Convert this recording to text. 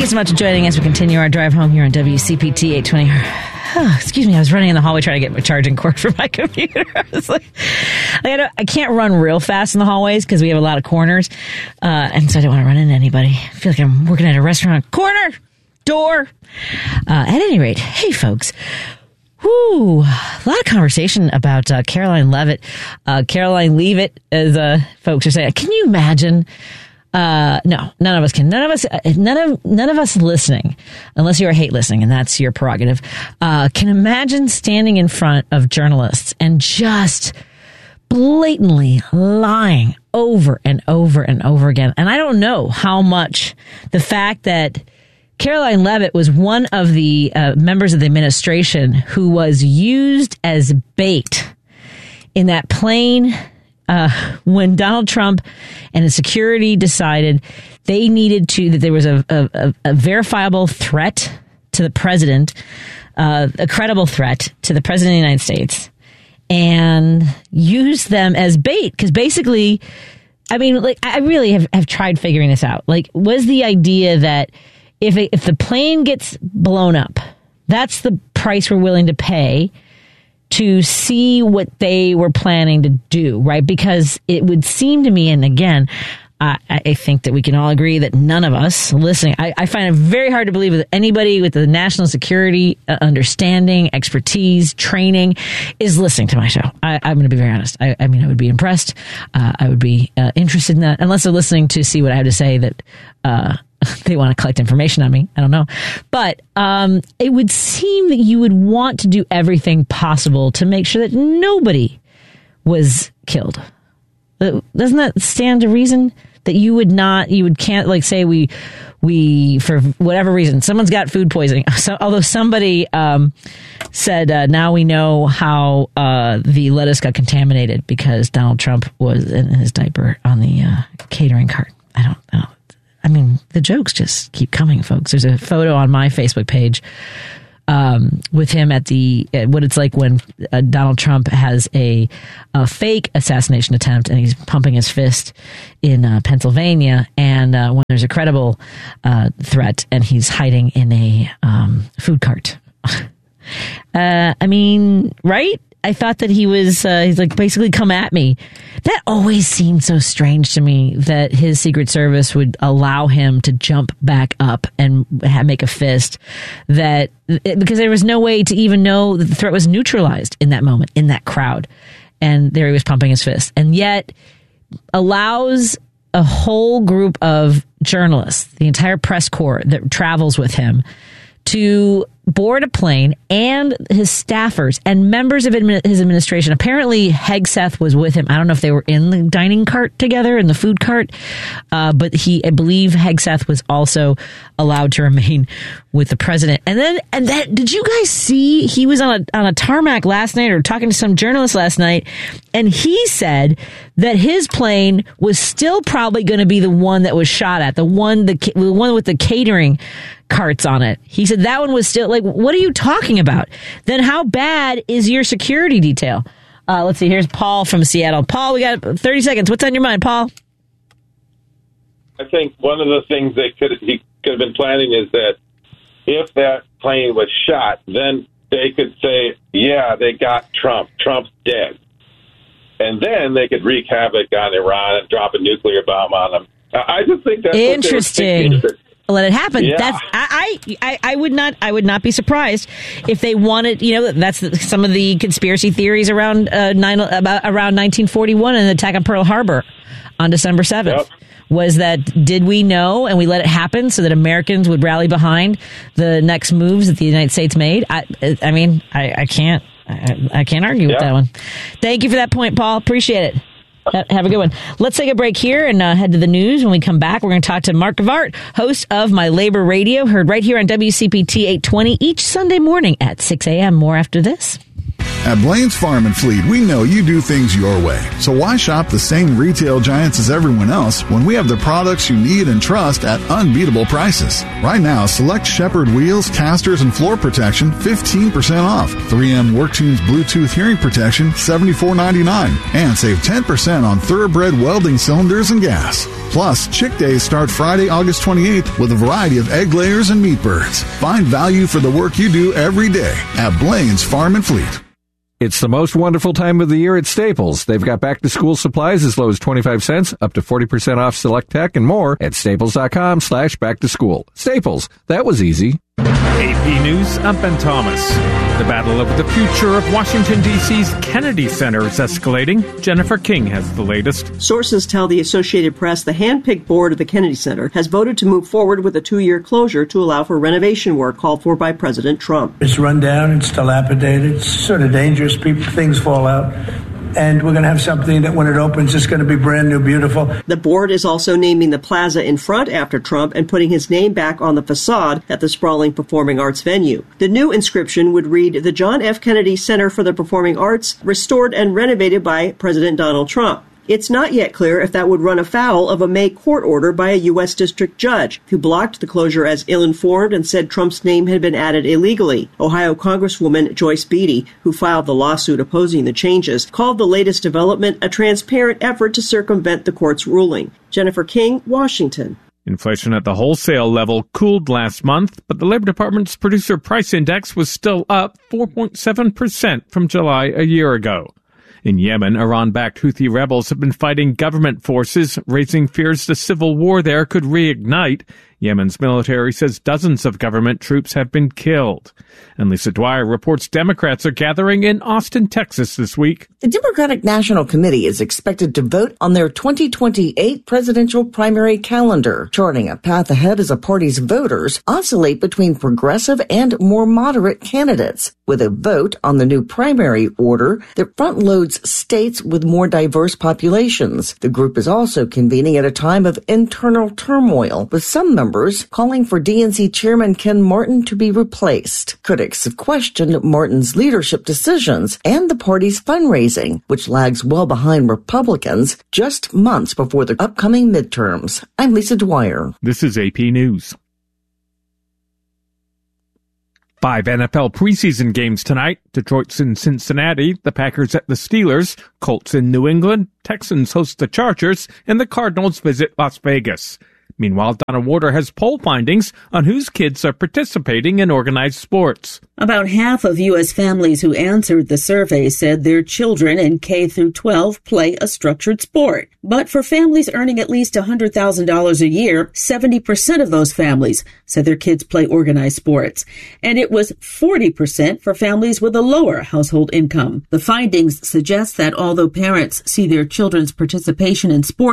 so much for joining us. We continue our drive home here on WCPT 820. Oh, excuse me, I was running in the hallway trying to get my charging cord for my computer. I was like I can't run real fast in the hallways because we have a lot of corners. And so I don't want to run into anybody. I feel like I'm working at a restaurant. Corner! Door! At any rate, hey, folks. Whoo, a lot of conversation about Caroline Leavitt. Caroline Leavitt, as folks are saying. Can you imagine? No, none of us can. None of us listening, unless you are hate listening, and that's your prerogative, can imagine standing in front of journalists and just blatantly lying over and over and over again. And I don't know how much the fact that Caroline Leavitt was one of the members of the administration who was used as bait in that plane when Donald Trump and his security decided they needed to, that there was a verifiable threat to the president, a credible threat to the president of the United States, and use them as bait. Because basically, I mean, like, I really have tried figuring this out. Like, was the idea that if the plane gets blown up, that's the price we're willing to pay to see what they were planning to do, right? Because it would seem to me, and again, I think that we can all agree that none of us listening, I find it very hard to believe that anybody with the national security understanding, expertise, training is listening to my show. I'm going to be very honest. I mean, I would be impressed. I would be interested in that, unless they're listening to see what I have to say that they want to collect information on me. I don't know. But it would seem that you would want to do everything possible to make sure that nobody was killed. Doesn't that stand to reason? That you can't, like, say we for whatever reason, someone's got food poisoning. So, although somebody said now we know how the lettuce got contaminated because Donald Trump was in his diaper on the catering cart. I don't know. I mean, the jokes just keep coming, folks. There's a photo on my Facebook page with him at what it's like when Donald Trump has a fake assassination attempt and he's pumping his fist in Pennsylvania, and when there's a credible threat and he's hiding in a food cart. I mean, right? I thought that he's like, basically come at me. That always seemed so strange to me, that his Secret Service would allow him to jump back up and make a fist, because there was no way to even know that the threat was neutralized in that moment, in that crowd. And there he was pumping his fist, and yet allows a whole group of journalists, the entire press corps that travels with him, to board a plane, and his staffers and members of his administration. Apparently, Hegseth was with him. I don't know if they were in the dining cart together, in the food cart, but I believe Hegseth was also allowed to remain with the president. And then, did you guys see? He was on a tarmac last night, or talking to some journalist last night, and he said that his plane was still probably going to be the one that was shot at, the one with the catering carts on it. He said that one was still, like, what are you talking about? Then how bad is your security detail? Let's see. Here's Paul from Seattle. Paul, we got 30 seconds. What's on your mind, Paul? I think one of the things he could have been planning is that if that plane was shot, then they could say, yeah, they got Trump. Trump's dead. And then they could wreak havoc on Iran and drop a nuclear bomb on them. I just think that's interesting. Let it happen. Yeah. That's I would not be surprised if they wanted. That's some of the conspiracy theories around 1941 and the attack on Pearl Harbor on December 7th. Yep. Was that, did we know and we let it happen so that Americans would rally behind the next moves that the United States made? I can't argue with that one. Thank you for that point, Paul. Appreciate it. Have a good one. Let's take a break here and head to the news. When we come back, we're going to talk to Mark Gavart, host of My Labor Radio, heard right here on WCPT 820 each Sunday morning at 6 a.m. More after this. At Blaine's Farm and Fleet, we know you do things your way. So why shop the same retail giants as everyone else when we have the products you need and trust at unbeatable prices? Right now, select Shepherd wheels, casters, and floor protection 15% off. 3M WorkTunes Bluetooth hearing protection $74.99. And save 10% on Thoroughbred welding cylinders and gas. Plus, Chick Days start Friday, August 28th with a variety of egg layers and meat birds. Find value for the work you do every day at Blaine's Farm and Fleet. It's the most wonderful time of the year at Staples. They've got back-to-school supplies as low as 25 cents, up to 40% off select tech, and more at staples.com/back-to-school. Staples, that was easy. AP News, I'm Ben Thomas. The battle over the future of Washington, D.C.'s Kennedy Center is escalating. Jennifer King has the latest. Sources tell the Associated Press the hand-picked board of the Kennedy Center has voted to move forward with a 2-year closure to allow for renovation work called for by President Trump. It's run down, it's dilapidated, it's sort of dangerous, things fall out. And we're going to have something that when it opens, it's going to be brand new, beautiful. The board is also naming the plaza in front after Trump and putting his name back on the facade at the sprawling performing arts venue. The new inscription would read, "The John F. Kennedy Center for the Performing Arts, restored and renovated by President Donald Trump." It's not yet clear if that would run afoul of a May court order by a U.S. district judge who blocked the closure as ill-informed and said Trump's name had been added illegally. Ohio Congresswoman Joyce Beatty, who filed the lawsuit opposing the changes, called the latest development a transparent effort to circumvent the court's ruling. Jennifer King, Washington. Inflation at the wholesale level cooled last month, but the Labor Department's Producer Price Index was still up 4.7% from July a year ago. In Yemen, Iran-backed Houthi rebels have been fighting government forces, raising fears the civil war there could reignite. Yemen's military says dozens of government troops have been killed. And Lisa Dwyer reports Democrats are gathering in Austin, Texas this week. The Democratic National Committee is expected to vote on their 2028 presidential primary calendar, charting a path ahead as the party's voters oscillate between progressive and more moderate candidates, with a vote on the new primary order that front-loads states with more diverse populations. The group is also convening at a time of internal turmoil, with some members calling for DNC Chairman Ken Martin to be replaced. Critics have questioned Martin's leadership decisions and the party's fundraising, which lags well behind Republicans just months before the upcoming midterms. I'm Lisa Dwyer. This is AP News. 5 NFL preseason games tonight. Detroit's in Cincinnati, the Packers at the Steelers, Colts in New England, Texans host the Chargers, and the Cardinals visit Las Vegas. Meanwhile, Donna Warder has poll findings on whose kids are participating in organized sports. About half of U.S. families who answered the survey said their children in K through 12 play a structured sport. But for families earning at least $100,000 a year, 70% of those families said their kids play organized sports. And it was 40% for families with a lower household income. The findings suggest that although parents see their children's participation in sports